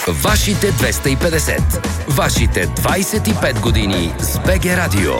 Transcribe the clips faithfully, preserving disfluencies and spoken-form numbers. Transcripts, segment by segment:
Вашите двеста и петдесет. Вашите двайсет и пет години с БГ Радио.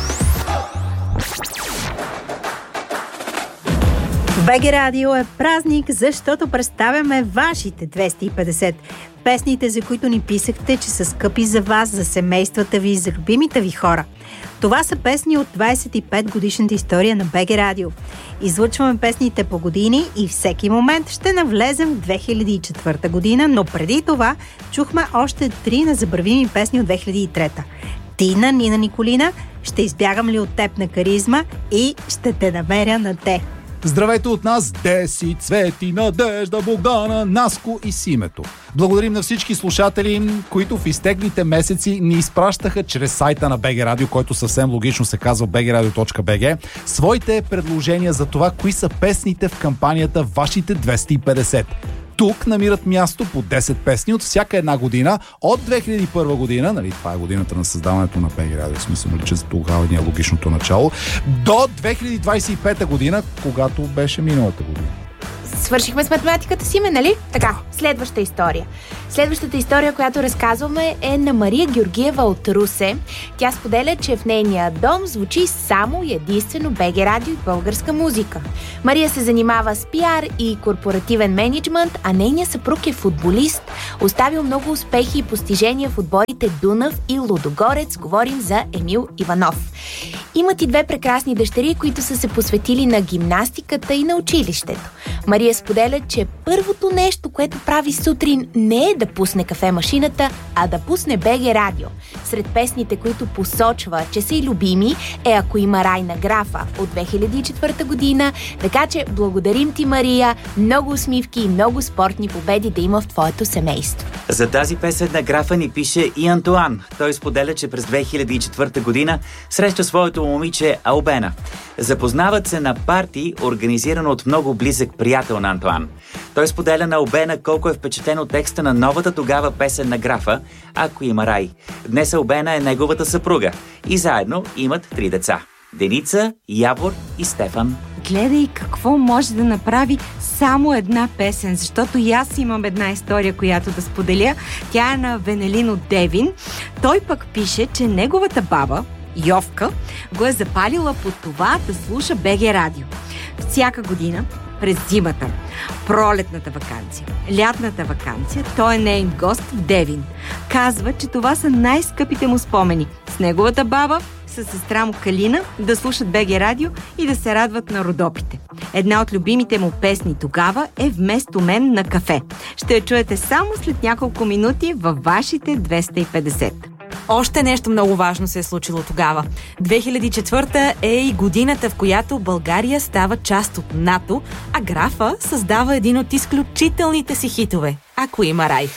БГ Радио е празник, защото представяме вашите двеста и петдесет. Песните, за които ни писахте, че са скъпи за вас, за семействата ви, за любимите ви хора. Това са песни от двайсет и пет годишната история на БГ Радио. Излъчваме песните по години и всеки момент ще навлезем в две хиляди и четвърта година, но преди това чухме още три незабравими песни от две хиляди и трета. Тина, Нина Николина, Ще избягам ли от теб на каризма и Ще те намеря на те. Здравейте от нас, Деси, Цвети, Надежда, Богдана, Наско и Симето. Благодарим на всички слушатели, които в изтеклите месеци ни изпращаха чрез сайта на БГ Радио, който съвсем логично се казва би джи радио точка би джи, своите предложения за това, кои са песните в кампанията Вашите двеста и петдесет. Тук намират място по десет песни от всяка една година, от две хиляди и първа година, нали, това е годината на създаването на БГ Радио, в смисъл, нали, че за тогава ни е логичното начало, до две хиляди двайсет и пета година, когато беше миналата година. Свършихме с математиката си, ме, нали? Така, следваща история. Следващата история, която разказваме, е на Мария Георгиева от Русе. Тя споделя, че в нейния дом звучи само и единствено БГ Радио и българска музика. Мария се занимава с пиар и корпоративен мениджмънт, а нейният съпруг е футболист. Оставил много успехи и постижения в отборите Дунав и Лудогорец. Говорим за Емил Иванов. Имат и две прекрасни дъщери, които са се посветили на гимнастиката и на училището. Мария споделя, че първото нещо, което прави сутрин, не е да пусне кафемашината, а да пусне БГ Радио. Сред песните, които посочва, че са и любими, е Ако има рай на графа от две хиляди и четвърта година. Така че благодарим ти, Мария. Много усмивки и много спортни победи да има в твоето семейство. За тази песен на графа ни пише и Антуан. Той споделя, че през две хиляди и четвърта година среща своето момиче Албена. Запознават се на парти, организирано от много близък приятел на Антуан. Той споделя на Албена колко е впечатлен от текста на новата тогава песен на графа Ако има рай. Днес Албена е неговата съпруга и заедно имат три деца. Деница, Явор и Стефан. Гледай какво може да направи само една песен, защото и аз имам една история, която да споделя. Тя е на Венелин от Девин. Той пък пише, че неговата баба, Йовка, го е запалила под това да слуша БГ Радио. Всяка година, през зимата, пролетната ваканция, лятната ваканция, той е нейн гост в Девин. Казва, че това са най-скъпите му спомени. С неговата баба, с сестра му Калина, да слушат БГ Радио и да се радват на Родопите. Една от любимите му песни тогава е Вместо мен на кафе. Ще я чуете само след няколко минути във вашите двеста и петдесет. Още нещо много важно се е случило тогава. две хиляди и четвърта е и годината, в която България става част от НАТО, а графа създава един от изключителните си хитове – Ако има рай.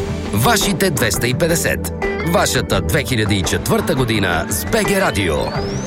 Вашите двеста и петдесет. Вашата две хиляди и четвърта година с БГ Радио.